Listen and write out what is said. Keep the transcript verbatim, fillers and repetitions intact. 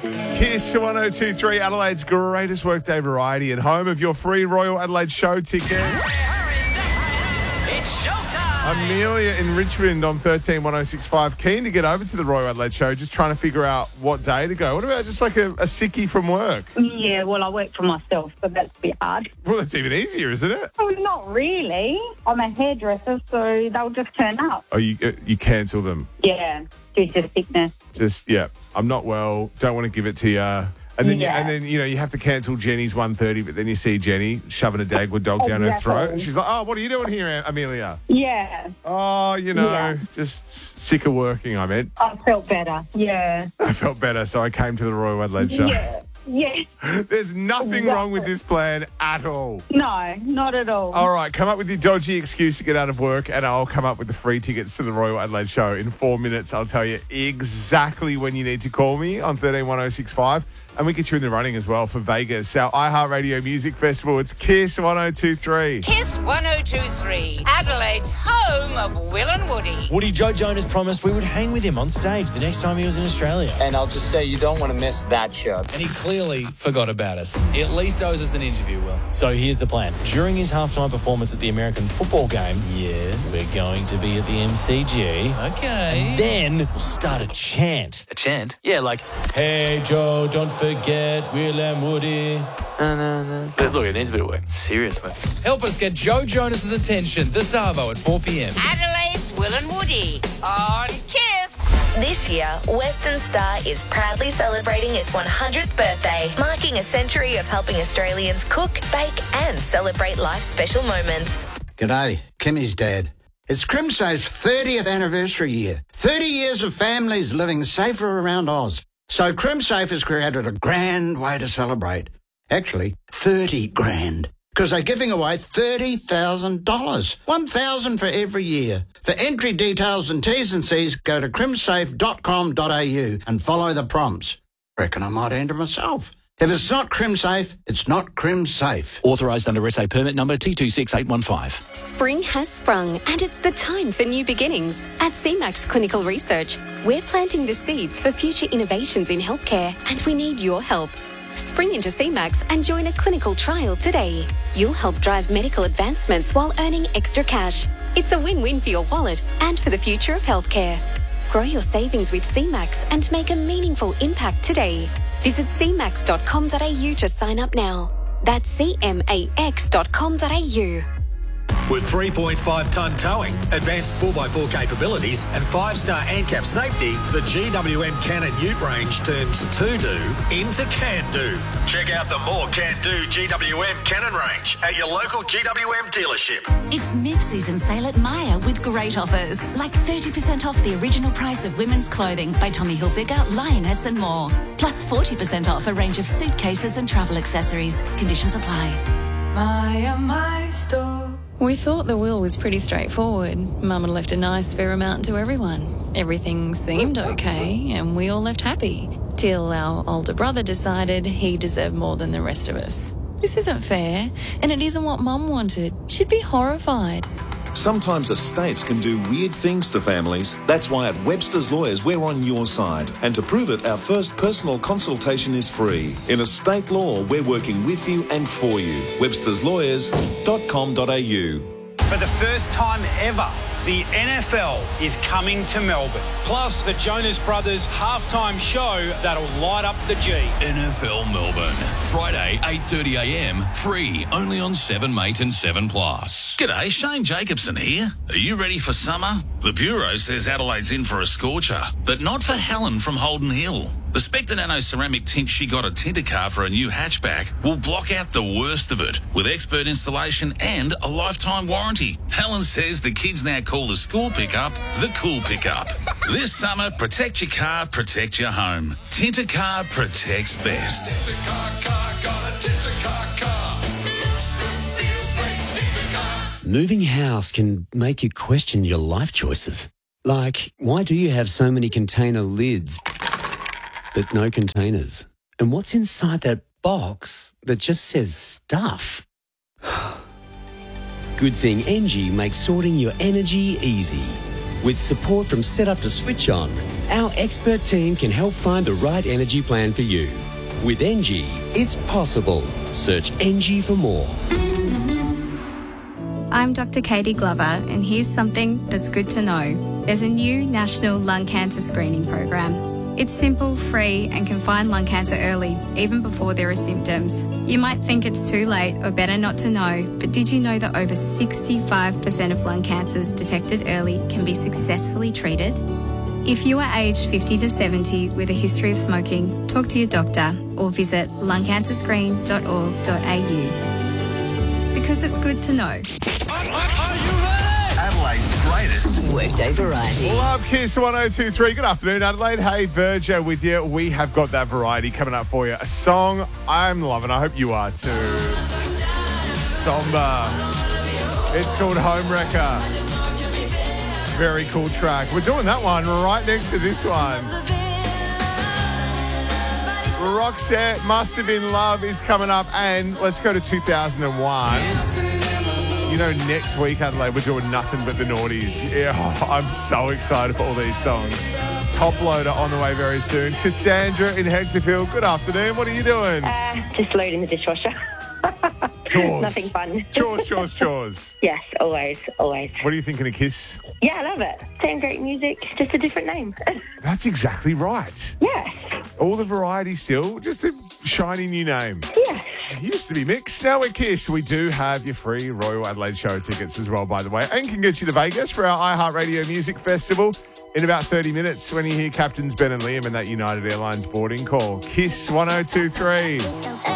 Kiss one oh two three, Adelaide's greatest workday variety and home of your free Royal Adelaide Show tickets. It's showtime! Amelia in Richmond on thirteen one oh six five. Keen to get over to the Royal Adelaide Show, just trying to figure out what day to go. What about just like a, a sickie from work? Yeah, well, I work for myself, so that's a bit hard. Well, that's even easier, isn't it? Oh, not really. I'm a hairdresser, so they'll just turn up. Oh, you, uh, you cancel them? Yeah, due to sickness. Just, yeah, I'm not well, don't want to give it to you. And then, Yeah. you, and then you know, you have to cancel Jenny's one thirty, but then you see Jenny shoving a Dagwood dog down her Exactly. throat. And she's like, oh, what are you doing here, Amelia? Yeah, Oh, you know, Yeah. just sick of working, I meant. I felt better. Yeah. I felt better, so I came to the Royal Adelaide Show. Yeah. Yeah. There's nothing wrong with this plan at all. No, not at all. All right, come up with your dodgy excuse to get out of work, and I'll come up with the free tickets to the Royal Adelaide Show. In four minutes, I'll tell you exactly when you need to call me on thirteen one oh six five. And we get you in the running as well for Vegas, our iHeartRadio Music Festival. It's Kiss one oh two three. Kiss one oh two three, Adelaide's home of Will and Woody. Woody Joe Jonas promised we would hang with him on stage the next time he was in Australia. And I'll just say you don't want to miss that show. And he clearly forgot about us. He at least owes us an interview, Will. So here's the plan. During his halftime performance at the American football game, yeah, we're going to be at the M C G. Okay. And then we'll start a chant. A chant? Yeah, like, hey, Joe, don't forget Will and Woody. No, no, no. But look, it needs a bit of work. Serious work. Help us get Joe Jonas's attention this Savo at four p.m. Adelaide's Will and Woody on Kiss. This year, Western Star is proudly celebrating its one hundredth birthday, marking a century of helping Australians cook, bake and celebrate life's special moments. G'day, Kimmy's dad. It's CrimSafe's thirtieth anniversary year. thirty years of families living safer around Oz. So CrimSafe has created a grand way to celebrate. Actually, thirty grand. Because they're giving away thirty thousand dollars. one thousand dollars for every year. For entry details and T's and C's, go to crimsafe dot com dot a u and follow the prompts. Reckon I might enter myself. If it's not CrimSafe, it's not CrimSafe. Authorised under S A permit number T two six eight one five. Spring has sprung and it's the time for new beginnings. At C MAX Clinical Research, we're planting the seeds for future innovations in healthcare and we need your help. Spring into C MAX and join a clinical trial today. You'll help drive medical advancements while earning extra cash. It's a win-win for your wallet and for the future of healthcare. Grow your savings with C MAX and make a meaningful impact today. Visit c max dot com dot a u to sign up now. That's c max dot com dot a u. With three point five tonne towing, advanced four by four capabilities and five star ANCAP safety, the G W M Cannon Ute range turns to-do into can-do. Check out the more can-do G W M Cannon range at your local G W M dealership. It's mid-season sale at Myer with great offers, like thirty percent off the original price of women's clothing by Tommy Hilfiger, Lioness and more. Plus forty percent off a range of suitcases and travel accessories. Conditions apply. Myer, my store. We thought the will was pretty straightforward. Mum had left a nice fair amount to everyone. Everything seemed okay, and we all left happy. Till our older brother decided he deserved more than the rest of us. This isn't fair, and it isn't what Mum wanted. She'd be horrified. Sometimes estates can do weird things to families. That's why at Webster's Lawyers we're on your side. And to prove it, our first personal consultation is free. In estate law, we're working with you and for you. websters lawyers dot com dot a u. For the first time ever, the N F L is coming to Melbourne. Plus, the Jonas Brothers halftime show that'll light up the G. N F L Melbourne, Friday, eight thirty a m, free, only on seven mate and seven plus. G'day, Shane Jacobson here. Are you ready for summer? The Bureau says Adelaide's in for a scorcher, but not for Helen from Holden Hill. The Spectre Nano ceramic tint she got at Tintercar for a new hatchback will block out the worst of it with expert installation and a lifetime warranty. Helen says the kids now call the school pickup the cool pickup. This summer, protect your car, protect your home. Tintercar protects best. Moving house can make you question your life choices. Like, why do you have so many container lids but no containers? And what's inside that box that just says stuff? Good thing Engie makes sorting your energy easy. With support from Setup to Switch On, our expert team can help find the right energy plan for you. With Engie, it's possible. Search Engie for more. I'm Doctor Katie Glover, and here's something that's good to know. There's a new national lung cancer screening program. It's simple, free, and can find lung cancer early, even before there are symptoms. You might think it's too late or better not to know, but did you know that over sixty-five percent of lung cancers detected early can be successfully treated? If you are aged fifty to seventy with a history of smoking, talk to your doctor or visit lung cancer screen dot org dot a u. Because it's good to know. Adelaide's greatest Workday variety. Love Kiss one oh two three. Good afternoon, Adelaide. Hey, Virgo with you. We have got that variety coming up for you. A song I'm loving. I hope you are too. Somber. It's called Homewrecker. Very cool track. We're doing that one right next to this one. Roxette, Must Have Been Love is coming up. And let's go to two thousand one. You know, next week, Adelaide, we're doing nothing but the noughties. Yeah, oh, I'm so excited for all these songs. Top loader on the way very soon. Cassandra in Hectorville, good afternoon. What are you doing? Uh, just loading the dishwasher. Chores. Nothing fun. Chores, chores, chores. Yes, always, always. What are you thinking of Kiss? Yeah, I love it. Same great music, just a different name. That's exactly right. Yes. All the variety still, just a shiny new name. Yes. It used to be mixed. Now we're Kiss. We do have your free Royal Adelaide Show tickets as well, by the way, and can get you to Vegas for our iHeartRadio Music Festival in about thirty minutes when you hear Captains Ben and Liam and that United Airlines boarding call. Kiss one oh two three.